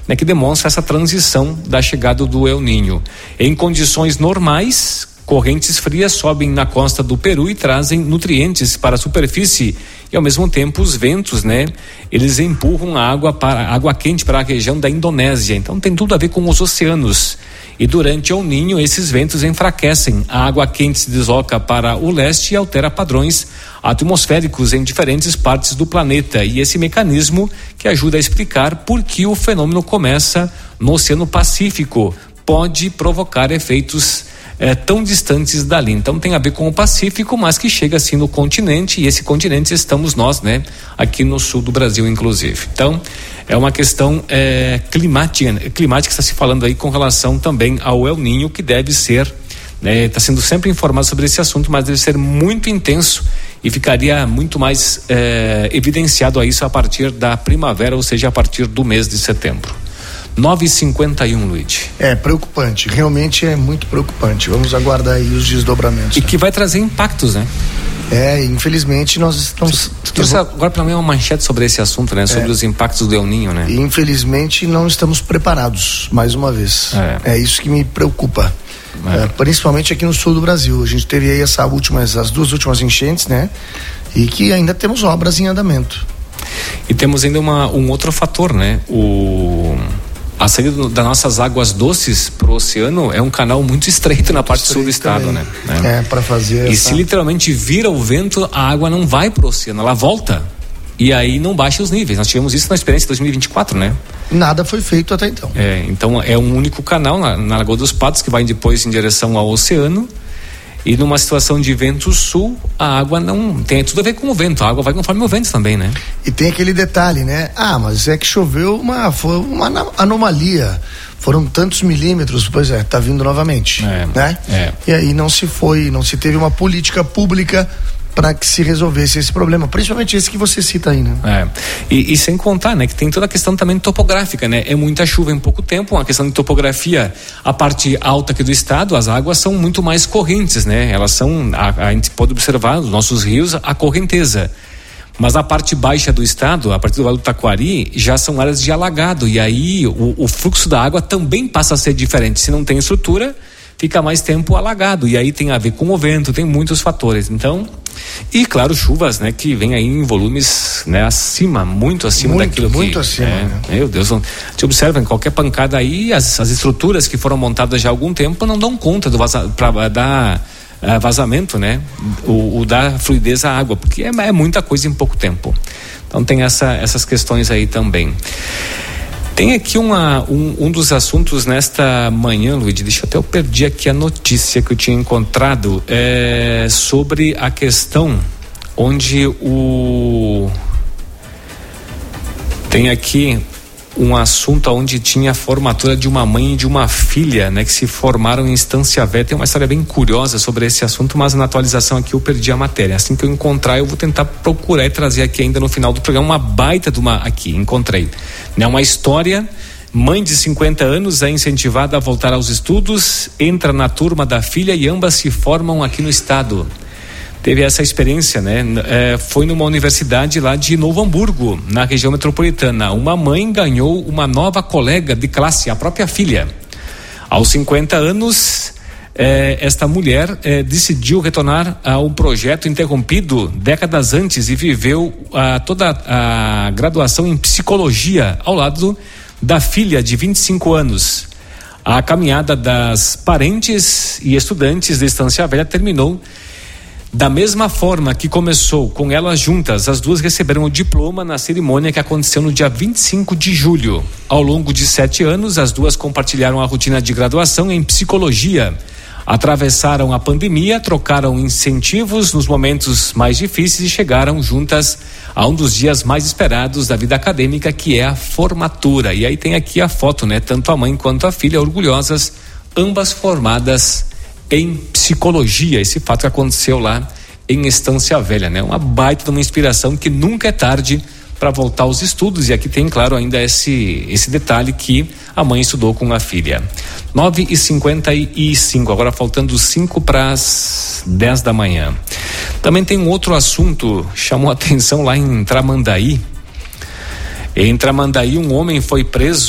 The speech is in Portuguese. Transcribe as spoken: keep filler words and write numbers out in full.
né, que demonstra essa transição da chegada do El Niño. Em condições normais, correntes frias sobem na costa do Peru e trazem nutrientes para a superfície e ao mesmo tempo os ventos, né, eles empurram a água para água quente para a região da Indonésia. Então tem tudo a ver com os oceanos. E durante El Niño esses ventos enfraquecem. A água quente se desloca para o leste e altera padrões atmosféricos em diferentes partes do planeta. E esse mecanismo que ajuda a explicar por que o fenômeno começa no Oceano Pacífico pode provocar efeitos É, tão distantes dali. Então tem a ver com o Pacífico, mas que chega assim no continente, e esse continente estamos nós, né? Aqui no sul do Brasil, inclusive. Então é uma questão é, climática, climática que está se falando aí com relação também ao El Niño, que deve ser, né? Está sendo sempre informado sobre esse assunto, mas deve ser muito intenso e ficaria muito mais é, evidenciado a isso a partir da primavera, ou seja, a partir do mês de setembro. nove e cinquenta e um, Luiz. É preocupante, realmente é muito preocupante. Vamos aguardar aí os desdobramentos. E né? que vai trazer impactos, né? É, infelizmente nós estamos... Tu trouxe agora para mim uma manchete sobre esse assunto, né? Sobre é. os impactos do El Niño, né? E infelizmente não estamos preparados, mais uma vez. É, é isso que me preocupa. É. É, principalmente aqui no sul do Brasil. A gente teve aí essa última, as duas últimas enchentes, né? E que ainda temos obras em andamento. E temos ainda uma, um outro fator, né? O... A saída das nossas águas doces para o oceano é um canal muito estreito na parte sul do estado, também. né? É, para fazer. E essa... se literalmente vira o vento, a água não vai para o oceano, ela volta. E aí não baixa os níveis. Nós tivemos isso na experiência de dois mil e vinte e quatro, né? Nada foi feito até então. É, então é um único canal na, na Lagoa dos Patos que vai depois em direção ao oceano. E numa situação de vento sul, a água não tem tudo a ver com o vento, a água vai conforme o vento também, né? E tem aquele detalhe, né? Ah, mas é que choveu uma, foi uma anomalia, foram tantos milímetros, pois é, tá vindo novamente, é, né? É. E aí não se foi, não se teve uma política pública para que se resolvesse esse problema, principalmente esse que você cita aí, né? É. E, e sem contar, né, que tem toda a questão também topográfica, né? É muita chuva em pouco tempo, uma questão de topografia. A parte alta aqui do estado, as águas são muito mais correntes, né? Elas são, a, a gente pode observar nos nossos rios a correnteza. Mas a parte baixa do estado, a partir do Vale do Taquari, já são áreas de alagado, e aí o, o fluxo da água também passa a ser diferente. Se não tem estrutura, fica mais tempo alagado, e aí tem a ver com o vento, tem muitos fatores. Então, e claro, chuvas, né, que vem aí em volumes, né, acima, muito acima muito, daquilo muito que... Muito acima, é, né? Meu Deus, te observa, em qualquer pancada aí, as, as estruturas que foram montadas já há algum tempo não dão conta do vaza, pra, da, uh, vazamento, né, o, o da fluidez à água, porque é, é muita coisa em pouco tempo. Então tem essa, essas questões aí também. Tem aqui uma, um, um dos assuntos nesta manhã, Luiz, deixa eu até eu perdi aqui a notícia que eu tinha encontrado, é sobre a questão onde o... Tem aqui um assunto onde tinha a formatura de uma mãe e de uma filha, né, que se formaram em Estância Velha. Tem uma história bem curiosa sobre esse assunto, mas na atualização aqui eu perdi a matéria. Assim que eu encontrar, eu vou tentar procurar e trazer aqui ainda no final do programa uma baita de uma... Aqui, encontrei. Né, uma história... Mãe de cinquenta anos é incentivada a voltar aos estudos, entra na turma da filha e ambas se formam aqui no estado. Teve essa experiência, né? É, foi numa universidade lá de Novo Hamburgo, na região metropolitana. Uma mãe ganhou uma nova colega de classe, a própria filha. Aos cinquenta anos, é, esta mulher é, decidiu retornar ao projeto interrompido décadas antes e viveu a, toda a graduação em psicologia ao lado da filha de vinte e cinco anos. A caminhada das parentes e estudantes de Estância Velha terminou da mesma forma que começou, com elas juntas. As duas receberam o diploma na cerimônia que aconteceu no dia vinte e cinco de julho. Ao longo de sete anos, as duas compartilharam a rotina de graduação em psicologia. Atravessaram a pandemia, trocaram incentivos nos momentos mais difíceis e chegaram juntas a um dos dias mais esperados da vida acadêmica, que é a formatura. E aí tem aqui a foto, né? Tanto a mãe quanto a filha orgulhosas, ambas formadas em psicologia. Esse fato que aconteceu lá em Estância Velha, né? Uma baita de uma inspiração, que nunca é tarde para voltar aos estudos. E aqui tem, claro, ainda esse, esse detalhe que a mãe estudou com a filha. nove e cinquenta e cinco, agora faltando cinco para as dez da manhã. Também tem um outro assunto, chamou a atenção lá em Tramandaí. Em Tramandaí, um homem foi preso